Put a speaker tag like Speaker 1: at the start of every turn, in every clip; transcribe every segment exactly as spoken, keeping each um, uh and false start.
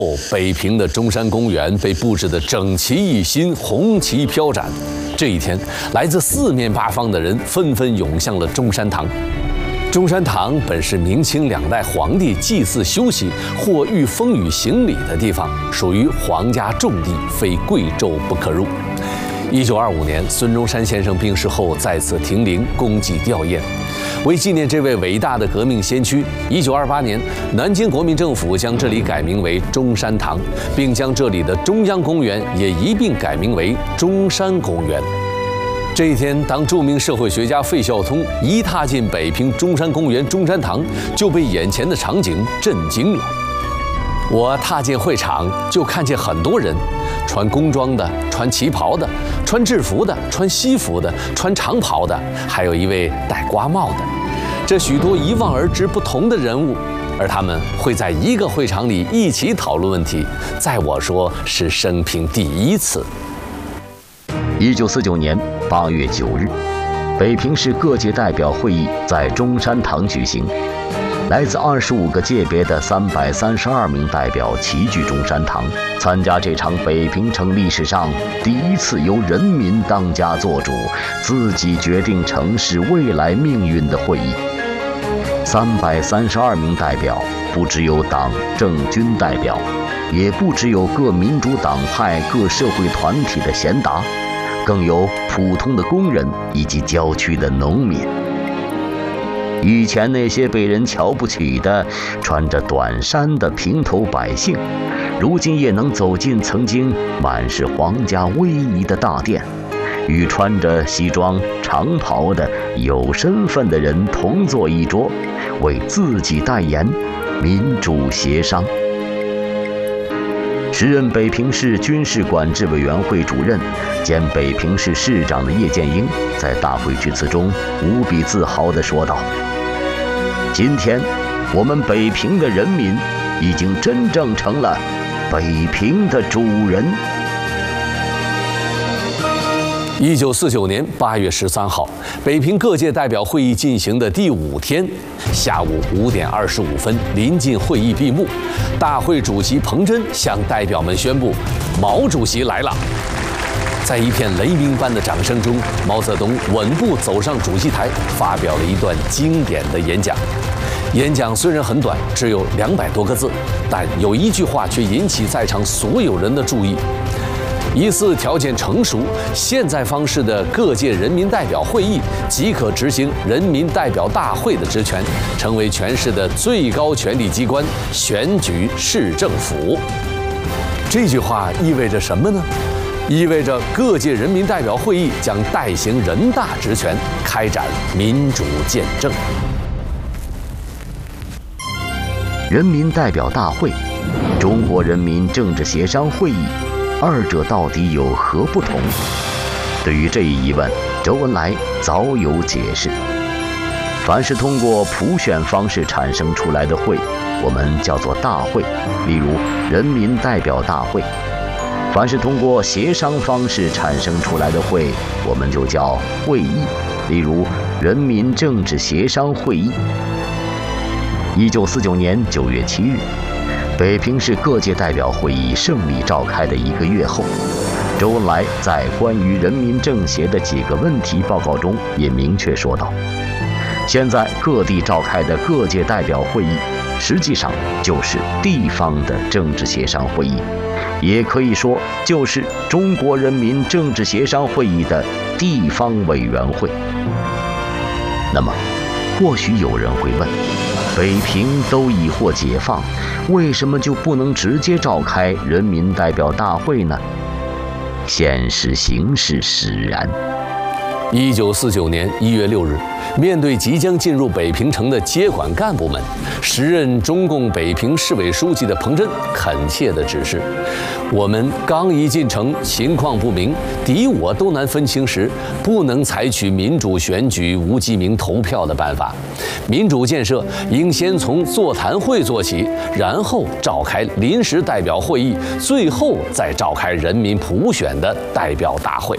Speaker 1: 北平的中山公园被布置得整齐一新，红旗飘展。这一天，来自四面八方的人纷纷涌向了中山堂。中山堂本是明清两代皇帝祭祀休息或遇风雨行礼的地方，属于皇家重地，非贵胄不可入。一九二五年，孙中山先生病逝后，在此停灵，公祭吊唁。为纪念这位伟大的革命先驱，一九二八年，南京国民政府将这里改名为中山堂，并将这里的中央公园也一并改名为中山公园。这一天，当著名社会学家费孝通一踏进北平中山公园中山堂，就被眼前的场景震惊了。我踏进会场，就看见很多人，穿工装的，穿旗袍的，穿制服的，穿西服的，穿长袍的，还有一位戴瓜帽的。这许多一望而知不同的人物，而他们会在一个会场里一起讨论问题，在我说是生平第一次。
Speaker 2: 一九四九年八月九日，北平市各界代表会议在中山堂举行。来自二十五个界别的三百三十二名代表齐聚中山堂，参加这场北平城历史上第一次由人民当家作主、自己决定城市未来命运的会议。三百三十二名代表，不只有党政军代表，也不只有各民主党派、各社会团体的贤达，更有普通的工人以及郊区的农民。以前那些被人瞧不起的穿着短衫的平头百姓，如今也能走进曾经满是皇家威仪的大殿，与穿着西装长袍的有身份的人同坐一桌，为自己代言，民主协商。时任北平市军事管制委员会主任兼北平市市长的叶剑英在大会致辞中无比自豪地说道：今天我们北平的人民已经真正成了北平的主人。
Speaker 1: 一九四九年八月十三号，北平各界代表会议进行的第五天，下午五点二十五分，临近会议闭幕，大会主席彭真向代表们宣布，毛主席来了。在一片雷鸣般的掌声中，毛泽东稳步走上主席台，发表了一段经典的演讲。演讲虽然很短，只有两百多个字，但有一句话却引起在场所有人的注意。一次条件成熟、现在方式的各界人民代表会议即可执行人民代表大会的职权，成为全市的最高权力机关——选举市政府。这句话意味着什么呢？意味着各界人民代表会议将代行人大职权，开展民主建政。
Speaker 2: 人民代表大会、中国人民政治协商会议，二者到底有何不同？对于这一疑问，周恩来早有解释。凡是通过普选方式产生出来的会，我们叫做大会，例如人民代表大会；凡是通过协商方式产生出来的会，我们就叫会议，例如人民政治协商会议。一九四九年九月七日，北平市各界代表会议胜利召开的一个月后，周恩来在关于人民政协的几个问题报告中也明确说道：现在各地召开的各界代表会议，实际上就是地方的政治协商会议，也可以说就是中国人民政治协商会议的地方委员会。那么，或许有人会问，北平都已获解放，为什么就不能直接召开人民代表大会呢？现实形势使然。
Speaker 1: 一九四九年一月六日，面对即将进入北平城的接管干部们，时任中共北平市委书记的彭真恳切地指示：我们刚一进城，情况不明，敌我都难分清时，不能采取民主选举、无记名投票的办法。民主建设应先从座谈会做起，然后召开临时代表会议，最后再召开人民普选的代表大会。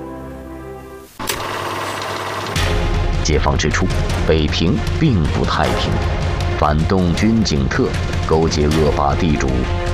Speaker 2: 解放之初，北平并不太平，反动军警特勾结恶霸地主，